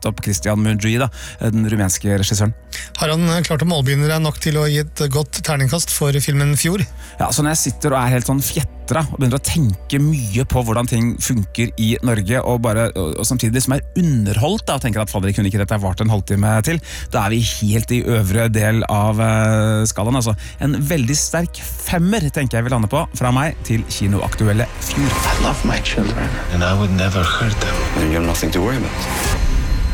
nettopp Christian Mungiu, den rumenske regissøren. Har han klart å målbegynne deg nok til å gi et godt terningkast for filmen Fjord? Ja, så når jeg sitter og helt sånn fjettra og begynner å tenke mye på hvordan ting funker i Norge, og samtidig som underholdt og tenker at fader, kunne ikke dette vart en halvtime til, da vi helt i øvre del av skalaen. Altså, en veldig sterk 5 tenker jeg vil lande på fra meg til kinoaktuelle Fjord. I love my children, and I would never hurt them. And you have nothing to worry about.